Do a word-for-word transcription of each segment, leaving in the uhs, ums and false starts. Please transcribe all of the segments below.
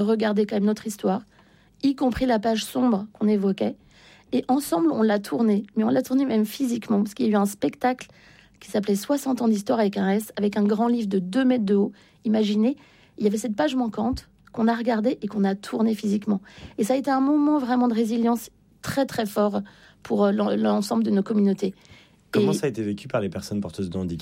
regarder quand même notre histoire, y compris la page sombre qu'on évoquait. Et ensemble, on l'a tourné, mais on l'a tourné même physiquement, parce qu'il y a eu un spectacle qui s'appelait soixante ans d'histoire avec un S, avec un grand livre de deux mètres de haut. Imaginez, il y avait cette page manquante qu'on a regardée et qu'on a tournée physiquement. Et ça a été un moment vraiment de résilience très très fort pour l'ensemble de nos communautés. Comment et, ça a été vécu par les personnes porteuses de handicap ?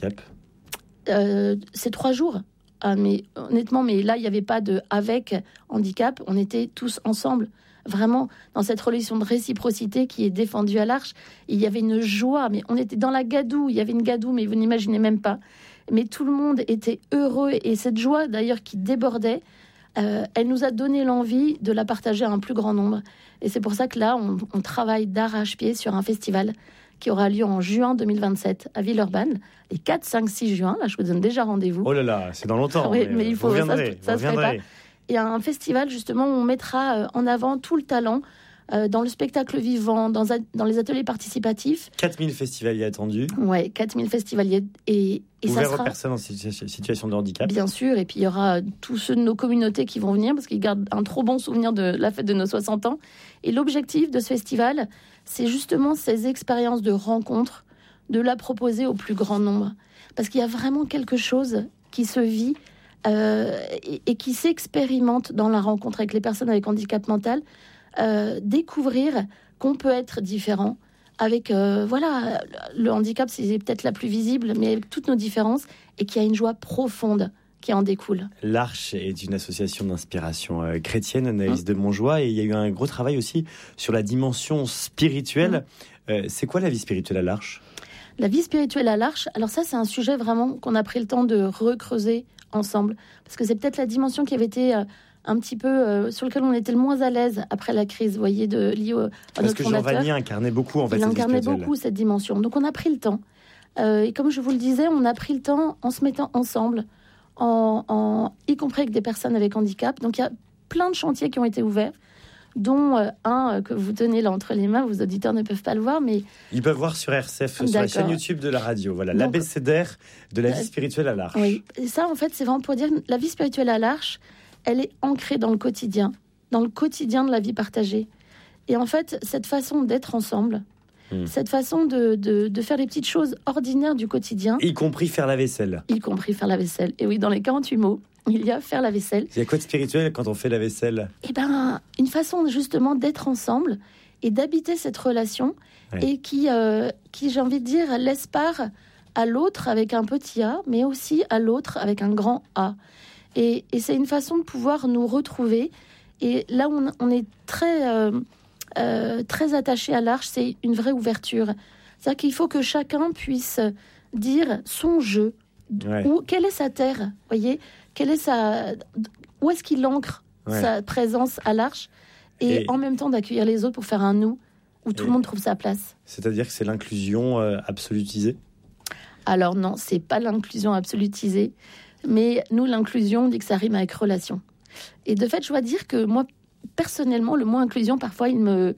euh, C'est trois jours. Ah, mais honnêtement, mais là, il n'y avait pas de avec handicap. On était tous ensemble, vraiment, dans cette relation de réciprocité qui est défendue à l'Arche. Il y avait une joie, mais on était dans la gadoue. Il y avait une gadoue, mais vous n'imaginez même pas. Mais tout le monde était heureux. Et cette joie, d'ailleurs, qui débordait, euh, elle nous a donné l'envie de la partager à un plus grand nombre. Et c'est pour ça que là, on, on travaille d'arrache-pied sur un festival qui aura lieu en juin deux mille vingt-sept à Villeurbanne, les quatre, cinq, six juin. Là, je vous donne déjà rendez-vous. Oh là là, c'est dans longtemps. Oui, mais, mais il faut, vous viendrez, ça, ça vous se prépare. Il y a un festival, justement, où on mettra en avant tout le talent euh, dans le spectacle vivant, dans, dans les ateliers participatifs. quatre mille festivaliers attendus. Oui, quatre mille festivaliers. Et, et Ouvert ça sera... aux personnes en situation de handicap. Bien sûr, et puis il y aura tous ceux de nos communautés qui vont venir, parce qu'ils gardent un trop bon souvenir de la fête de nos soixante ans. Et l'objectif de ce festival, c'est justement ces expériences de rencontres, de la proposer au plus grand nombre. Parce qu'il y a vraiment quelque chose qui se vit euh, et, et qui s'expérimente dans la rencontre avec les personnes avec handicap mental. Euh, découvrir qu'on peut être différent avec, euh, voilà, le handicap, c'est peut-être la plus visible, mais avec toutes nos différences, et qu'il y a une joie profonde qui en découle. L'Arche est une association d'inspiration euh, chrétienne, Anaïs mmh. de Montjoie, et il y a eu un gros travail aussi sur la dimension spirituelle. Mmh. Euh, c'est quoi la vie spirituelle à l'Arche ? La vie spirituelle à l'Arche, alors ça, c'est un sujet vraiment qu'on a pris le temps de recreuser ensemble, parce que c'est peut-être la dimension qui avait été euh, un petit peu euh, sur lequel on était le moins à l'aise après la crise, vous voyez, de liée au, à parce notre que fondateur. Jean Vanier incarnait beaucoup en fait. Il incarnait beaucoup cette dimension. Donc on a pris le temps. Euh, et comme je vous le disais, on a pris le temps en se mettant ensemble, en, en, y compris avec des personnes avec handicap. Donc il y a plein de chantiers qui ont été ouverts, dont euh, un euh, que vous tenez là entre les mains. Vos auditeurs ne peuvent pas le voir, mais... Ils peuvent voir sur R C F, sur la chaîne YouTube de la radio. Voilà, donc, l'abécédaire de la vie spirituelle à l'Arche. Oui, et ça en fait, c'est vraiment pour dire la vie spirituelle à l'Arche, elle est ancrée dans le quotidien, dans le quotidien de la vie partagée. Et en fait, cette façon d'être ensemble, mmh. cette façon de, de, de faire les petites choses ordinaires du quotidien... Y compris faire la vaisselle. Y compris faire la vaisselle. Et oui, dans les quarante-huit mots, il y a faire la vaisselle. Il y a quoi de spirituel quand on fait la vaisselle ? Eh bien, une façon justement d'être ensemble et d'habiter cette relation, ouais. et qui, euh, qui, j'ai envie de dire, laisse part à l'autre avec un petit A, mais aussi à l'autre avec un grand A. Et, et c'est une façon de pouvoir nous retrouver. Et là où on, on est très, euh, euh, très attaché à l'Arche, c'est une vraie ouverture. C'est-à-dire qu'il faut que chacun puisse dire son jeu, ouais. ou quelle est sa terre, voyez, quelle est sa, où est-ce qu'il ancre ouais. sa présence à l'Arche, et, et en même temps d'accueillir les autres pour faire un nous où tout le monde trouve sa place. C'est-à-dire que c'est l'inclusion euh, absolutisée ? Alors non, c'est pas l'inclusion absolutisée. Mais nous, l'inclusion, on dit que ça rime avec relation. Et de fait, je dois dire que moi, personnellement, le mot inclusion, parfois, il me,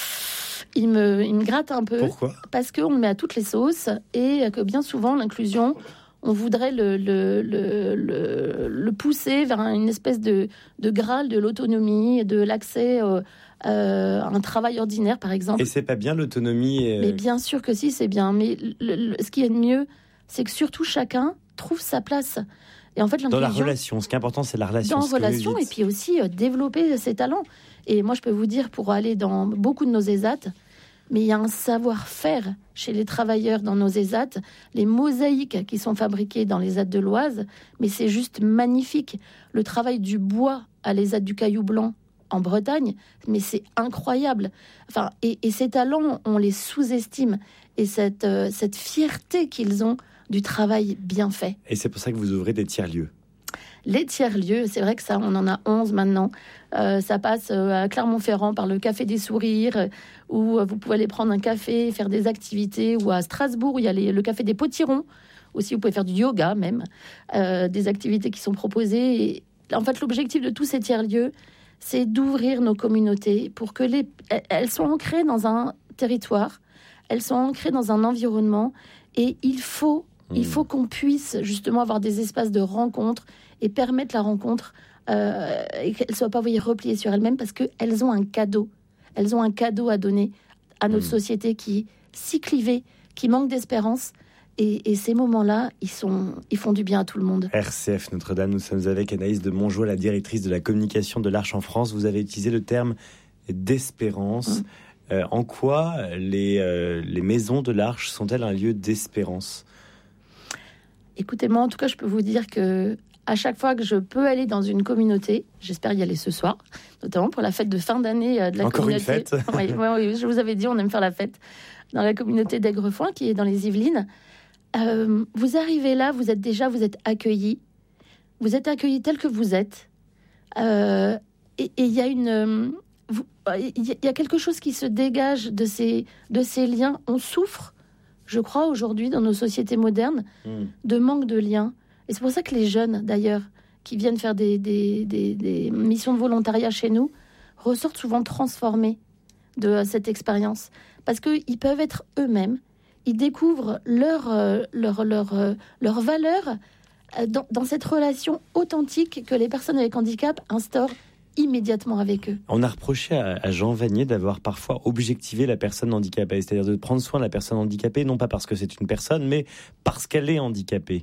il me, il me gratte un peu. Pourquoi ? Parce qu'on le met à toutes les sauces et que bien souvent, l'inclusion, on voudrait le, le, le, le, le pousser vers une espèce de, de graal de l'autonomie, de l'accès euh, à un travail ordinaire, par exemple. Et c'est pas bien l'autonomie et... Mais bien sûr que si, c'est bien. Mais le, le, ce qui est de mieux, c'est que surtout chacun trouve sa place. Et en fait, dans la relation, ce qui est important, c'est la relation. Dans la relation, et puis aussi euh, développer ses talents. Et moi, je peux vous dire, pour aller dans beaucoup de nos ESAT, mais il y a un savoir-faire chez les travailleurs dans nos ESAT, les mosaïques qui sont fabriquées dans les ESAT de l'Oise, mais c'est juste magnifique. Le travail du bois à l'ESAT du Caillou Blanc en Bretagne, mais c'est incroyable. Enfin, et, et ces talents, on les sous-estime. Et cette, euh, cette fierté qu'ils ont du travail bien fait. Et c'est pour ça que vous ouvrez des tiers-lieux. Les tiers-lieux, c'est vrai que ça, on en a onze maintenant. Euh, ça passe à Clermont-Ferrand par le Café des Sourires, où vous pouvez aller prendre un café, faire des activités, ou à Strasbourg, il y a les, le Café des Potirons. Aussi, vous pouvez faire du yoga même, euh, des activités qui sont proposées. Et, en fait, l'objectif de tous ces tiers-lieux, c'est d'ouvrir nos communautés pour que les, elles soient ancrées dans un territoire, elles sont ancrées dans un environnement, et il faut Il faut qu'on puisse justement avoir des espaces de rencontre et permettre la rencontre euh, et qu'elles ne soient pas voyez, repliées sur elles-mêmes parce qu'elles ont un cadeau. Elles ont un cadeau à donner à notre mmh. société qui est si clivée, qui manque d'espérance. Et, et ces moments-là, ils, sont, ils font du bien à tout le monde. R C F Notre-Dame, nous sommes avec Anaïs de Montjoie, la directrice de la communication de l'Arche en France. Vous avez utilisé le terme d'espérance. Mmh. Euh, en quoi les, euh, les maisons de l'Arche sont-elles un lieu d'espérance ? Écoutez, moi, en tout cas, je peux vous dire que à chaque fois que je peux aller dans une communauté, j'espère y aller ce soir, notamment pour la fête de fin d'année euh, de la Encore communauté. Encore une fête. oui, oui, oui, je vous avais dit, on aime faire la fête dans la communauté d'Aigrefoin, qui est dans les Yvelines. Euh, vous arrivez là, vous êtes déjà, vous êtes accueillis. Vous êtes accueillis tel que vous êtes. Euh, et il y a une... Il y a quelque chose qui se dégage de ces, de ces liens. On souffre, je crois, aujourd'hui, dans nos sociétés modernes, mmh. de manque de liens. Et c'est pour ça que les jeunes, d'ailleurs, qui viennent faire des, des, des, des missions de volontariat chez nous, ressortent souvent transformés de cette expérience. Parce qu'ils peuvent être eux-mêmes. Ils découvrent leur, leur, leur, leur valeur dans, dans cette relation authentique que les personnes avec handicap instaurent immédiatement avec eux. On a reproché à, à Jean Vanier d'avoir parfois objectivé la personne handicapée, c'est-à-dire de prendre soin de la personne handicapée, non pas parce que c'est une personne, mais parce qu'elle est handicapée.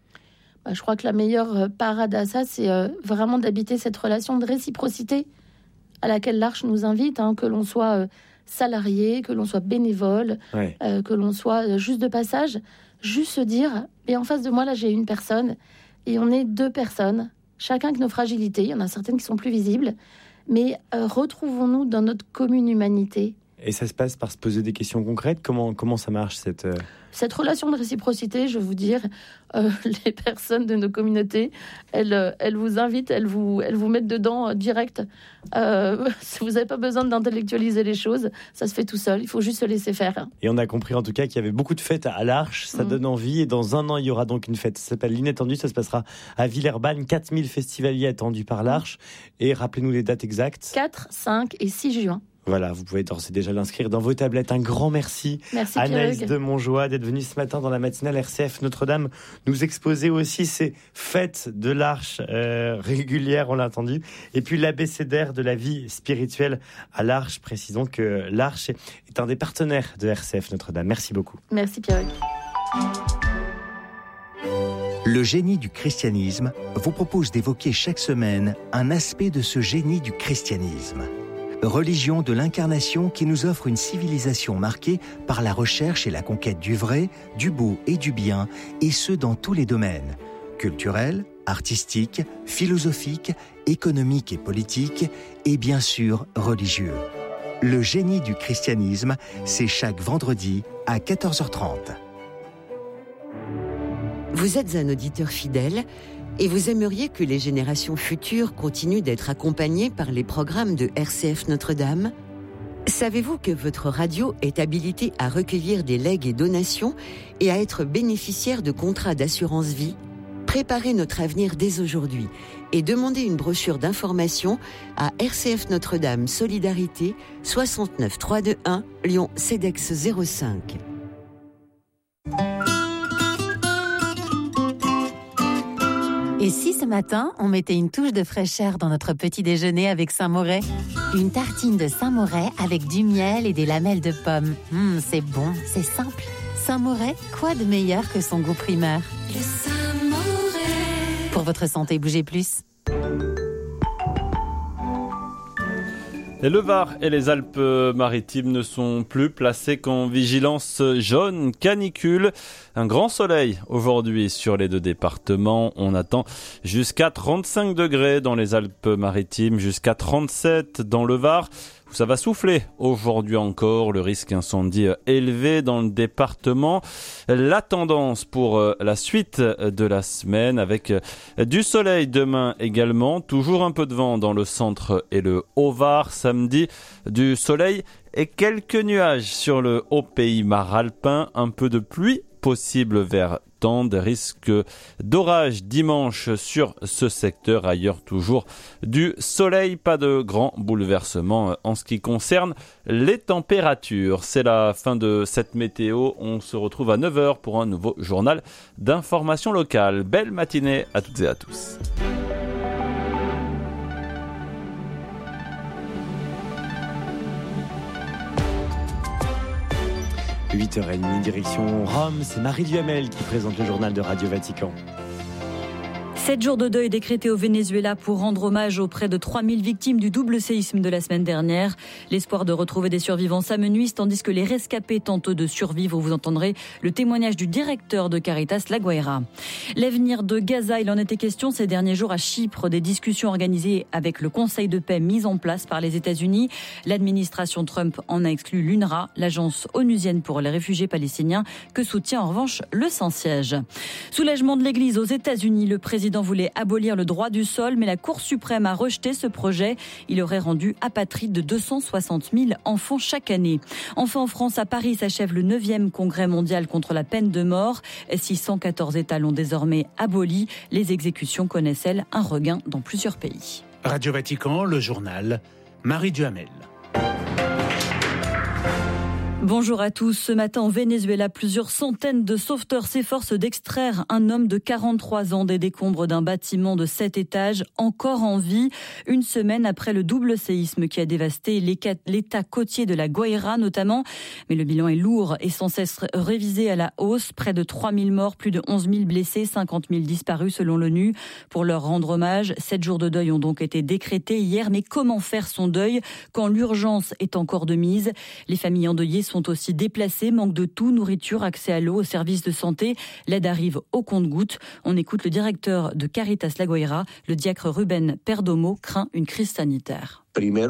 Bah, je crois que la meilleure parade à ça, c'est euh, vraiment d'habiter cette relation de réciprocité à laquelle l'Arche nous invite, hein, que l'on soit euh, salarié, que l'on soit bénévole, ouais. euh, que l'on soit juste de passage, juste se dire, et en face de moi, là, j'ai une personne, et on est deux personnes, chacun avec nos fragilités, il y en a certaines qui sont plus visibles, mais euh, retrouvons-nous dans notre commune humanité. Et ça se passe par se poser des questions concrètes. Comment, comment ça marche cette... Euh... Cette relation de réciprocité, je vais vous dire, euh, les personnes de nos communautés, elles, elles vous invitent, elles vous, elles vous mettent dedans euh, direct. Euh, vous n'avez pas besoin d'intellectualiser les choses, ça se fait tout seul, il faut juste se laisser faire. Et on a compris en tout cas qu'il y avait beaucoup de fêtes à l'Arche, ça mmh. donne envie. Et dans un an, il y aura donc une fête, ça s'appelle l'Inattendu, ça se passera à Villeurbanne. quatre mille festivaliers attendus par l'Arche. Et rappelez-nous les dates exactes. quatre, cinq et six juin. Voilà, vous pouvez d'ores et déjà l'inscrire dans vos tablettes. Un grand merci, merci Anaïs Pierre-Hugues. de Montjoie d'être venue ce matin dans la matinale R C F Notre-Dame nous exposer aussi ces fêtes de l'Arche euh, régulières, on l'a entendu, et puis l'abécédaire de la vie spirituelle à l'Arche. Précisons que l'Arche est un des partenaires de R C F Notre-Dame. Merci beaucoup. Merci Pierre-Hugues. Le génie du christianisme vous propose d'évoquer chaque semaine un aspect de ce génie du christianisme. Religion de l'incarnation qui nous offre une civilisation marquée par la recherche et la conquête du vrai, du beau et du bien, et ce dans tous les domaines, culturels, artistiques, philosophiques, économiques et politiques, et bien sûr religieux. Le génie du christianisme, c'est chaque vendredi à quatorze heures trente. Vous êtes un auditeur fidèle et vous aimeriez que les générations futures continuent d'être accompagnées par les programmes de R C F Notre-Dame ? Savez-vous que votre radio est habilitée à recueillir des legs et donations et à être bénéficiaire de contrats d'assurance vie ? Préparez notre avenir dès aujourd'hui et demandez une brochure d'information à R C F Notre-Dame Solidarité soixante-neuf trois deux un Lyon CEDEX zéro cinq. Et si ce matin, on mettait une touche de fraîcheur dans notre petit déjeuner avec Saint-Moret ? Une tartine de Saint-Moret avec du miel et des lamelles de pommes. Mmh, c'est bon, c'est simple. Saint-Moret, quoi de meilleur que son goût primaire ? Le Saint-Moret. Pour votre santé, bougez plus. Et le Var et les Alpes-Maritimes ne sont plus placés qu'en vigilance jaune canicule. Un grand soleil aujourd'hui sur les deux départements. On attend jusqu'à trente-cinq degrés dans les Alpes-Maritimes, jusqu'à trente-sept dans le Var. Ça va souffler aujourd'hui encore, le risque incendie élevé dans le département. La tendance pour la suite de la semaine avec du soleil demain également, toujours un peu de vent dans le centre et le Haut-Var. Samedi, du soleil et quelques nuages sur le haut pays maralpin, un peu de pluie possible vers Tende, risque d'orage dimanche sur ce secteur, ailleurs toujours du soleil, pas de grands bouleversements en ce qui concerne les températures. C'est la fin de cette météo, on se retrouve à neuf heures pour un nouveau journal d'information locale. Belle matinée à toutes et à tous. huit heures trente, direction Rome, c'est Marie Duhamel qui présente le journal de Radio Vatican. Sept jours de deuil décrétés au Venezuela pour rendre hommage aux près de trois mille victimes du double séisme de la semaine dernière. L'espoir de retrouver des survivants s'amenuise tandis que les rescapés tentent de survivre. Vous entendrez le témoignage du directeur de Caritas La Guaira. L'avenir de Gaza, il en était question ces derniers jours à Chypre. Des discussions organisées avec le Conseil de paix mis en place par les États-Unis. L'administration Trump en a exclu l'UNRWA, l'agence onusienne pour les réfugiés palestiniens, que soutient en revanche le Saint-Siège. Soulègement de l'Église aux États-Unis. Le président voulait abolir le droit du sol, mais la Cour suprême a rejeté ce projet. Il aurait rendu apatrides de deux cent soixante mille enfants chaque année. Enfin, en France, à Paris, s'achève le neuvième congrès mondial contre la peine de mort. six cent quatorze États l'ont désormais aboli. Les exécutions connaissent, elles, un regain dans plusieurs pays. Radio Vatican, le journal, Marie Duhamel. Bonjour à tous. Ce matin, au Venezuela, plusieurs centaines de sauveteurs s'efforcent d'extraire un homme de quarante-trois ans des décombres d'un bâtiment de sept étages, encore en vie, une semaine après le double séisme qui a dévasté l'état côtier de la Guaira notamment. Mais le bilan est lourd et sans cesse révisé à la hausse. Près de trois mille morts, plus de onze mille blessés, cinquante mille disparus selon l'ONU. Pour leur rendre hommage, sept jours de deuil ont donc été décrétés hier. Mais comment faire son deuil quand l'urgence est encore de mise ? Les familles endeuillées sont aussi déplacés, manque de tout, nourriture, accès à l'eau, aux services de santé. L'aide arrive au compte-gouttes. On écoute le directeur de Caritas La Guaira, le diacre Ruben Perdomo, craint une crise sanitaire.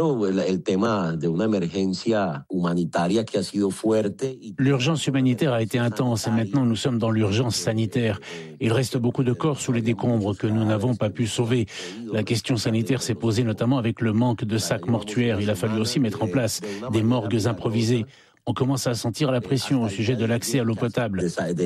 L'urgence humanitaire a été intense et maintenant nous sommes dans l'urgence sanitaire. Il reste beaucoup de corps sous les décombres que nous n'avons pas pu sauver. La question sanitaire s'est posée notamment avec le manque de sacs mortuaires. Il a fallu aussi mettre en place des morgues improvisées. On commence à sentir la pression au sujet de l'accès à l'eau potable.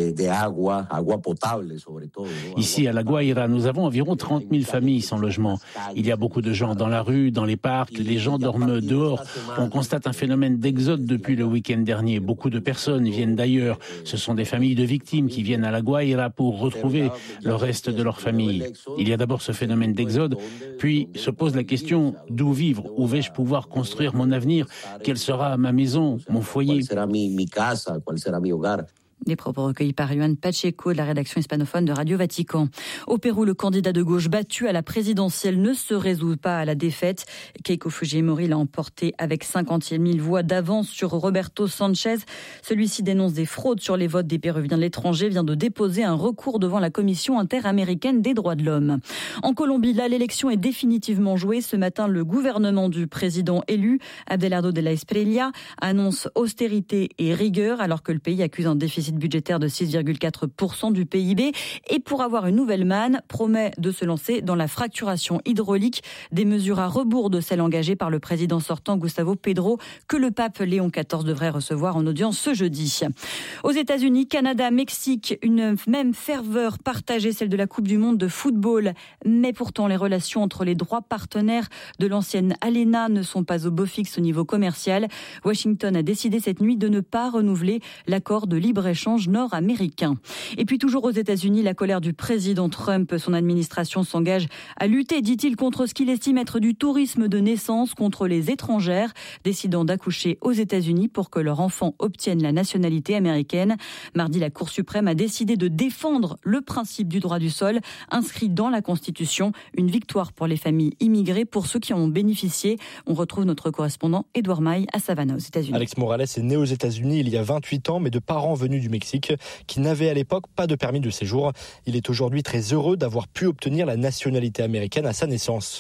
Ici, à La Guaira, nous avons environ trente mille familles sans logement. Il y a beaucoup de gens dans la rue, dans les parcs, les gens dorment dehors. On constate un phénomène d'exode depuis le week-end dernier. Beaucoup de personnes viennent d'ailleurs. Ce sont des familles de victimes qui viennent à La Guaira pour retrouver le reste de leur famille. Il y a d'abord ce phénomène d'exode, puis se pose la question d'où vivre, où vais-je pouvoir construire mon avenir, quelle sera ma maison, mon foyer. ¿Cuál será mi, mi casa? ¿Cuál será mi hogar? Des propos recueillis par Juan Pacheco de la rédaction hispanophone de Radio Vatican. Au Pérou, le candidat de gauche battu à la présidentielle ne se résout pas à la défaite. Keiko Fujimori l'a emporté avec cinquante mille voix d'avance sur Roberto Sanchez. Celui-ci dénonce des fraudes sur les votes des Péruviens de l'étranger, vient de déposer un recours devant la Commission interaméricaine des droits de l'homme. En Colombie, là, l'élection est définitivement jouée. Ce matin, le gouvernement du président élu, Abelardo de la Espriella, annonce austérité et rigueur alors que le pays accuse un déficit budgétaire de six virgule quatre pour cent du P I B et pour avoir une nouvelle manne, promet de se lancer dans la fracturation hydraulique, des mesures à rebours de celles engagées par le président sortant Gustavo Petro que le pape Léon quatorze devrait recevoir en audience ce jeudi. Aux États-Unis, Canada, Mexique, une même ferveur partagée, celle de la Coupe du monde de football, mais pourtant les relations entre les droits partenaires de l'ancienne Alena ne sont pas au beau fixe au niveau commercial. Washington a décidé cette nuit de ne pas renouveler l'accord de libre-échange nord-américain. Et puis toujours aux États-Unis, la colère du président Trump. Son administration s'engage à lutter, dit-il, contre ce qu'il estime être du tourisme de naissance, contre les étrangères décidant d'accoucher aux États-Unis pour que leurs enfants obtiennent la nationalité américaine. Mardi, la Cour suprême a décidé de défendre le principe du droit du sol inscrit dans la Constitution. Une victoire pour les familles immigrées, pour ceux qui en ont bénéficié. On retrouve notre correspondant Édouard Maille à Savannah aux États-Unis. Alex Morales est né aux États-Unis il y a vingt-huit ans, mais de parents venus du Mexique, qui n'avait à l'époque pas de permis de séjour. Il est aujourd'hui très heureux d'avoir pu obtenir la nationalité américaine à sa naissance.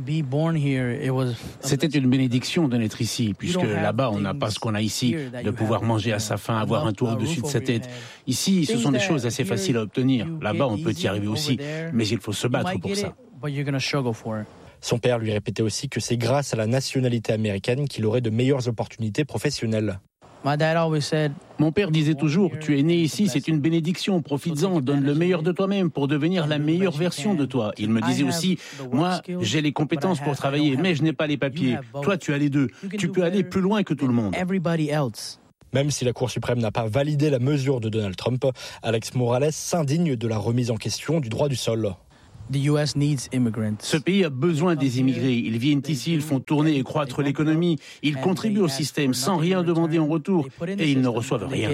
C'était une bénédiction de naître ici, puisque là-bas, on n'a pas ce qu'on a ici, de pouvoir manger à sa faim, avoir un toit au-dessus de sa tête. Ici, ce sont des choses assez faciles à obtenir. Là-bas, on peut y arriver aussi, mais il faut se battre pour ça. Son père lui répétait aussi que c'est grâce à la nationalité américaine qu'il aurait de meilleures opportunités professionnelles. Mon père disait toujours, tu es né ici, c'est une bénédiction, profites-en, donne le meilleur de toi-même pour devenir la meilleure version de toi. Il me disait aussi, moi, j'ai les compétences pour travailler, mais je n'ai pas les papiers. Toi, tu as les deux. Tu peux aller plus loin que tout le monde. Même si la Cour suprême n'a pas validé la mesure de Donald Trump, Alex Morales s'indigne de la remise en question du droit du sol. Ce pays a besoin des immigrés. Ils viennent ici, ils font tourner et croître l'économie. Ils contribuent au système sans rien demander en retour et ils ne reçoivent rien.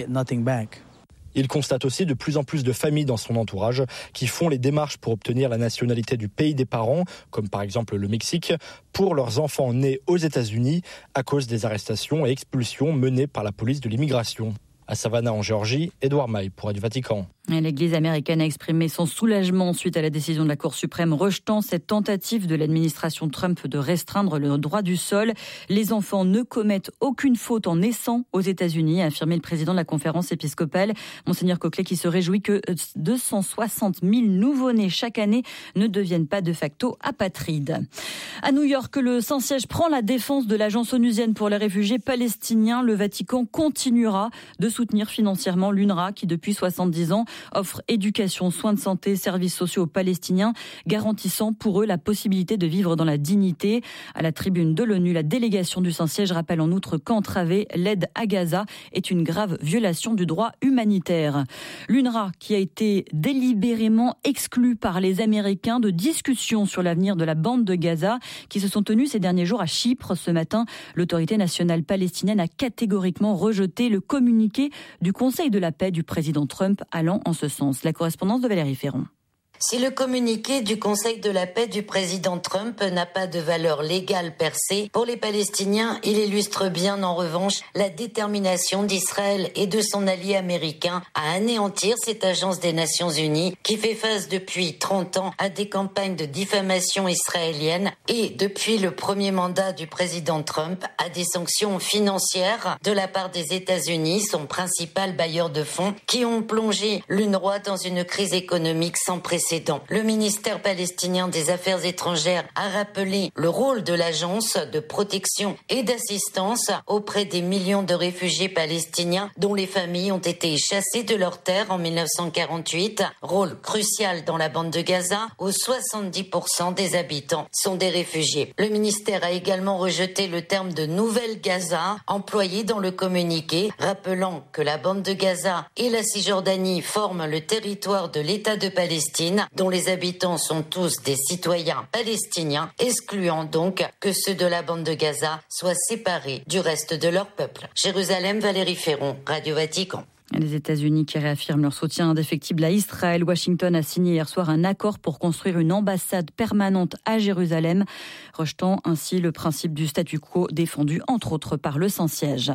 Il constate aussi de plus en plus de familles dans son entourage qui font les démarches pour obtenir la nationalité du pays des parents, comme par exemple le Mexique, pour leurs enfants nés aux États-Unis à cause des arrestations et expulsions menées par la police de l'immigration. À Savannah en Géorgie, Édouard Maille pour Radio Vatican. L'Église américaine a exprimé son soulagement suite à la décision de la Cour suprême rejetant cette tentative de l'administration Trump de restreindre le droit du sol. Les enfants ne commettent aucune faute en naissant aux États-Unis, a affirmé le président de la conférence épiscopale, Monseigneur Coquelet, qui se réjouit que deux cent soixante mille nouveau-nés chaque année ne deviennent pas de facto apatrides. À New York, le Saint-Siège prend la défense de l'Agence onusienne pour les réfugiés palestiniens. Le Vatican continuera de soutenir financièrement l'U N R W A qui, depuis soixante-dix ans, offre éducation, soins de santé, services sociaux aux Palestiniens, garantissant pour eux la possibilité de vivre dans la dignité. À la tribune de l'ONU, la délégation du Saint-Siège rappelle en outre qu'entraver l'aide à Gaza est une grave violation du droit humanitaire. L'U N R W A qui a été délibérément exclue par les Américains de discussions sur l'avenir de la bande de Gaza qui se sont tenues ces derniers jours à Chypre. Ce matin, l'autorité nationale palestinienne a catégoriquement rejeté le communiqué du Conseil de la paix du président Trump allant en ce sens. La correspondance de Valérie Ferron. Si le communiqué du Conseil de la paix du président Trump n'a pas de valeur légale per se, pour les Palestiniens, il illustre bien en revanche la détermination d'Israël et de son allié américain à anéantir cette agence des Nations Unies qui fait face depuis trente ans à des campagnes de diffamation israélienne et depuis le premier mandat du président Trump à des sanctions financières de la part des États-Unis, son principal bailleur de fonds, qui ont plongé l'U N R W A dans une crise économique sans précédent. Le ministère palestinien des Affaires étrangères a rappelé le rôle de l'agence de protection et d'assistance auprès des millions de réfugiés palestiniens dont les familles ont été chassées de leurs terres en mille neuf cent quarante-huit. Rôle crucial dans la bande de Gaza où soixante-dix pour cent des habitants sont des réfugiés. Le ministère a également rejeté le terme de Nouvelle Gaza employé dans le communiqué, rappelant que la bande de Gaza et la Cisjordanie forment le territoire de l'État de Palestine dont les habitants sont tous des citoyens palestiniens, excluant donc que ceux de la bande de Gaza soient séparés du reste de leur peuple. Jérusalem, Valérie Ferron, Radio Vatican. Les États-Unis qui réaffirment leur soutien indéfectible à Israël. Washington a signé hier soir un accord pour construire une ambassade permanente à Jérusalem, rejetant ainsi le principe du statu quo défendu entre autres par le Saint-Siège.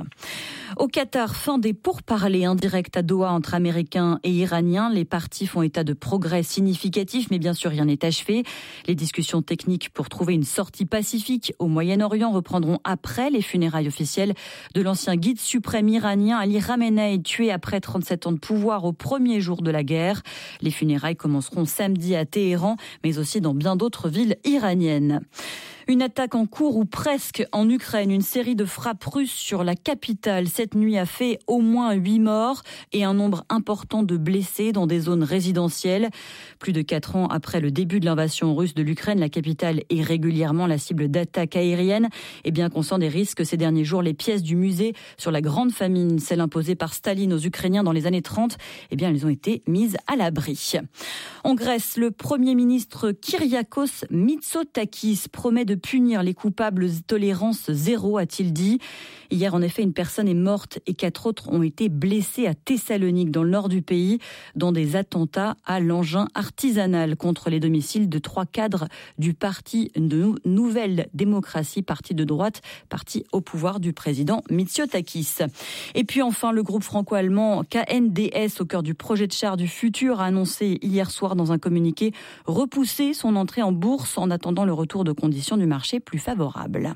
Au Qatar, fin des pourparlers indirects à Doha entre Américains et Iraniens. Les parties font état de progrès significatifs, mais bien sûr rien n'est achevé. Les discussions techniques pour trouver une sortie pacifique au Moyen-Orient reprendront après les funérailles officielles de l'ancien guide suprême iranien Ali Khamenei, tué après Après trente-sept ans de pouvoir au premier jour de la guerre. Les funérailles commenceront samedi à Téhéran, mais aussi dans bien d'autres villes iraniennes. Une attaque en cours ou presque en Ukraine. Une série de frappes russes sur la capitale cette nuit a fait au moins huit morts et un nombre important de blessés dans des zones résidentielles. Plus de quatre ans après le début de l'invasion russe de l'Ukraine, la capitale est régulièrement la cible d'attaques aériennes. Et bien conscient des risques, ces derniers jours, les pièces du musée sur la grande famine, celle imposée par Staline aux Ukrainiens dans les années trente, eh bien elles ont été mises à l'abri. En Grèce, le Premier ministre Kyriakos Mitsotakis promet de punir les coupables. Tolérance zéro, a-t-il dit. Hier, en effet, une personne est morte et quatre autres ont été blessés à Thessalonique, dans le nord du pays, dans des attentats à l'engin artisanal contre les domiciles de trois cadres du parti de Nouvelle Démocratie, parti de droite, parti au pouvoir du président Mitsotakis. Et puis enfin, le groupe franco-allemand K N D S, au cœur du projet de char du futur, a annoncé hier soir dans un communiqué repousser son entrée en bourse en attendant le retour de conditions du marché plus favorables.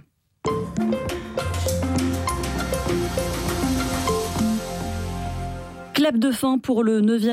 Clap de fin pour le neuvième